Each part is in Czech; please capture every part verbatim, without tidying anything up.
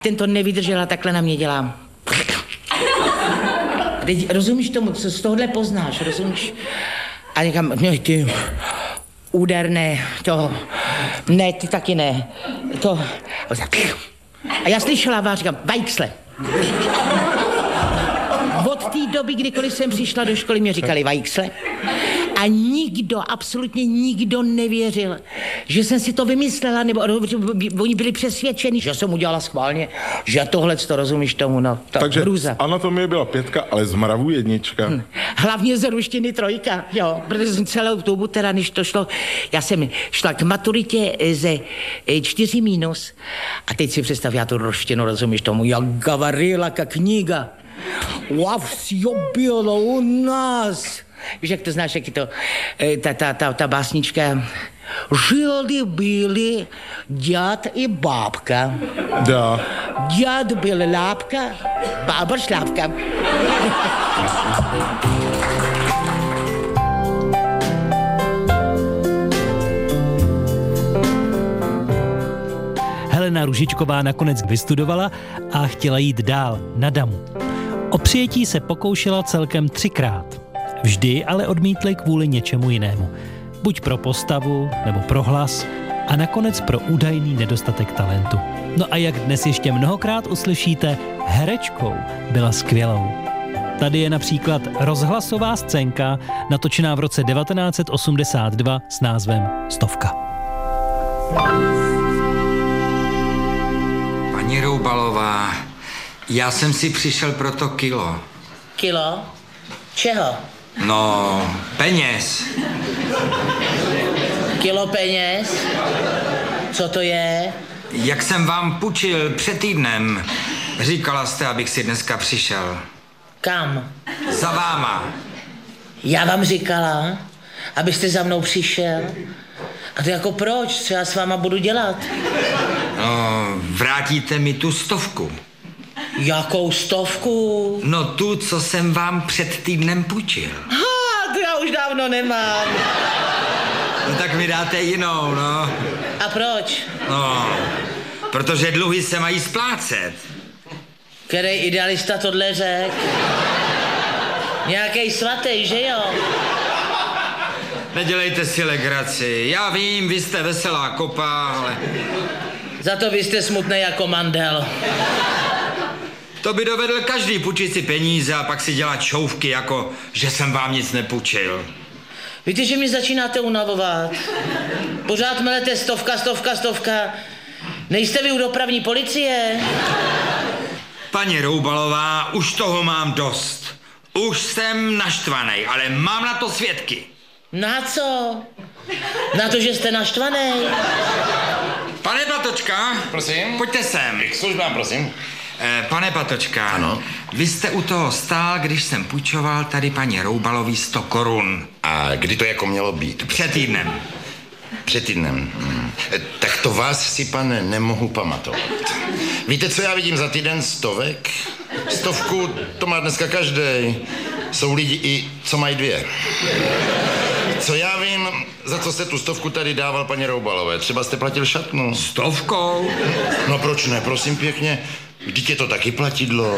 Ten to nevydržel a takhle na mě dělá. Teď rozumíš tomu, co z tohohle poznáš, rozumíš? A říkám, no ty, úderné, to, ne, ty taky ne, to, a já slyšela vás, říkám, vajksle. Od té doby, kdykoliv jsem přišla do školy, mě říkali vajksle. A nikdo, absolutně nikdo nevěřil, že jsem si to vymyslela, nebo oni byli přesvědčeni, že jsem udělala schválně, že tohle to rozumíš tomu, no, to takže hrůza. z anatomie byla pětka, ale z mravů jednička. Hm. Hlavně z ruštiny trojka, jo, protože jsem celou dobu teda, než to šlo, já jsem šla k maturitě ze čtyři mínus a teď si představ, já tu ruštinu rozumíš tomu, jak gavarila ka kniga. Wow, всё bylo u nás. Víš, jak to znáš, jak je to, ta, ta, ta, ta básnička. Žili byli děd i bábka. Da. Děd byl lápka, bába šlápka. Helena Růžičková nakonec vystudovala a chtěla jít dál, na Damu. O přijetí se pokoušela celkem třikrát. Vždy ale odmítli kvůli něčemu jinému. Buď pro postavu, nebo pro hlas a nakonec pro údajný nedostatek talentu. No a jak dnes ještě mnohokrát uslyšíte, herečkou byla skvělou. Tady je například rozhlasová scénka, natočená v roce devatenáct set osmdesát dva s názvem Stovka. Paní Roubalová, já jsem si přišel pro to kilo. Kilo? Čeho? No, peněz. Kilo peněz? Co to je? Jak jsem vám půjčil před týdnem, říkala jste, abych si dneska přišel. Kam? Za váma. Já vám říkala, abyste za mnou přišel. A to jako proč? Co já s váma budu dělat? No, vrátíte mi tu stovku. Jakou stovku? No tu, co jsem vám před týdnem půjčil. Ha, to já už dávno nemám. No tak mi dáte jinou, no. A proč? No, protože dluhy se mají splácet. Který idealista tohle řek? Nějakej svatý, že jo? Nedělejte si legraci. Já vím, vy jste veselá kopa, ale... Za to vy jste smutnej jako mandel. To by dovedl každý půjčit si peníze a pak si dělat šouvky, jako že jsem vám nic nepůjčil. Víte, že mi začínáte unavovat. Pořád melete stovka, stovka, stovka. Nejste vy u dopravní policie? Paní Roubalová, už toho mám dost. Už jsem naštvanej, ale mám na to svědky. Na co? Na to, že jste naštvanej? Pane Patočka, Prosím? pojďte sem. K službám, prosím. Eh, pane Patočka, Ano? Vy jste u toho stál, když jsem půjčoval tady paní Roubalový sto korun. A kdy to jako mělo být? Před týdnem. Před týdnem. Hmm. Tak to vás si, pane, nemohu pamatovat. Víte, co já vidím za týden? Stovek? Stovku to má dneska každej. Jsou lidi i, co mají dvě. Co já vím, za co jste tu stovku tady dával paní Roubalové? Třeba jste platil šatnu. Stovkou? No proč ne, prosím pěkně. Vždyť je to taky platidlo.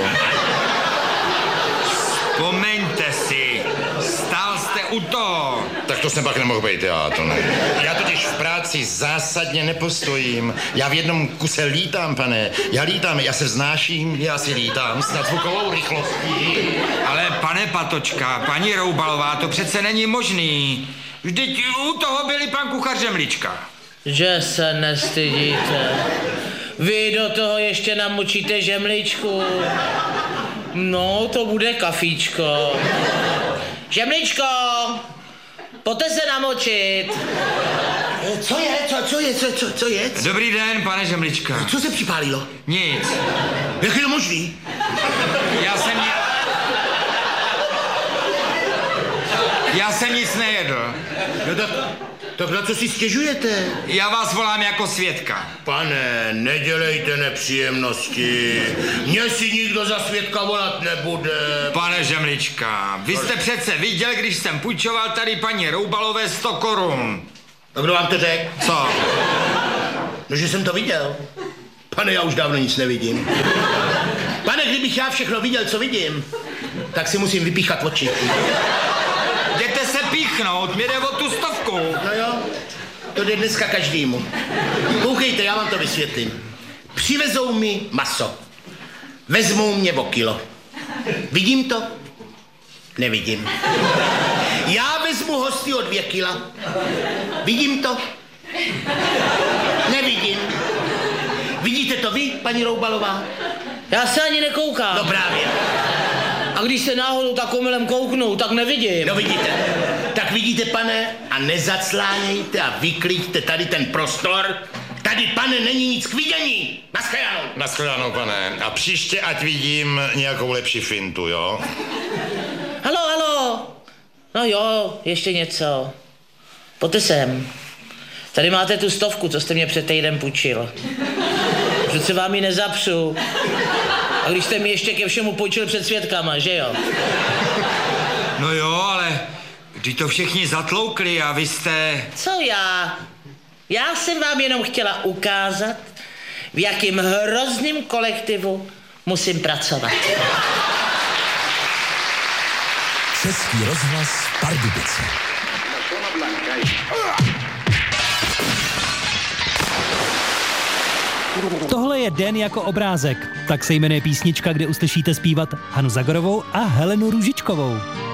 Vzpomeňte si, stál jste u toho. Tak to jsem pak nemohl být, já to ne. Já totiž v práci zásadně nepostojím. Já v jednom kuse lítám, pane. Já lítám, já se vznáším, já si lítám s nadzvukovou rychlostí. Ale pane Patočka, paní Roubalová, to přece není možný. Vždyť u toho byli pan kuchař Žemlička. Že se nestydíte. Vy do toho ještě namočíte žemličku. No, to bude kafíčko. Žemličko, pojďte se namočit. Co je? Co, co je? Co, co, co je? Dobrý den, pane Žemlička. Co se připálilo? Nic. Jak je to možný? Já jsem... Já jsem nic nejedl. No tak, tak na co si stěžujete? Já vás volám jako svědka. Pane, nedělejte nepříjemnosti. Mně si nikdo za svědka volat nebude. Pane Žemlička, vy jste přece viděl, když jsem půjčoval tady paní Roubalové sto korun. A kdo vám to řekl? Co? No, že jsem to viděl. Pane, já už dávno nic nevidím. Pane, kdybych já všechno viděl, co vidím, tak si musím vypíchat oči. Jděte se píchnout, mě jde o tu stovku. No jo, to jde dneska každému. Koukejte, já vám to vysvětlím. Přivezou mi maso. Vezmou mě o kilo. Vidím to? Nevidím. Já vezmu hosty o dvě kila. Vidím to? Nevidím. Vidíte to vy, paní Roubalová? Já se ani nekoukám. No právě. A když se náhodou tak omylem kouknu, tak nevidím. No vidíte. Tak vidíte, pane, a nezaclánějte a vyklíďte tady ten prostor. Tady, pane, není nic k vidění. Naschledanou. Naschledanou, pane. A příště ať vidím nějakou lepší fintu, jo? Halo, halo. No jo, ještě něco. Pojďte sem. Tady máte tu stovku, co jste mě před týdem půjčil. Přece vám ji nezapřu. A když jste mi ještě ke všemu půjčil před svědkama, že jo? No jo, ale když to všichni zatloukli a vy jste... Co já? Já jsem vám jenom chtěla ukázat, v jakým hrozným kolektivu musím pracovat. Český rozhlas Pardubice. Tohle je Den jako obrázek. Tak se jmenuje písnička, kde uslyšíte zpívat Hanu Zagorovou a Helenu Růžičkovou.